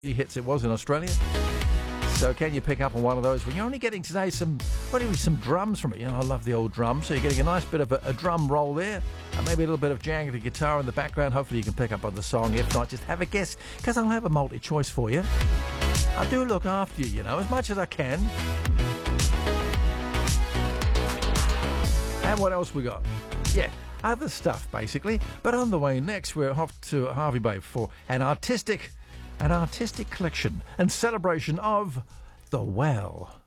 hits it was in Australia. So can you pick up on one of those? Well, you're only getting today some drums from it. You know, I love the old drums. So you're getting a nice bit of a drum roll there, and maybe a little bit of jangly guitar in the background. Hopefully you can pick up on the song. If not, just have a guess, because I'll have a multi-choice for you. I do look after you, you know, as much as I can. And what else we got? Yeah, other stuff, basically. But on the way next, we're off to Hervey Bay for an artistic collection and celebration of the well.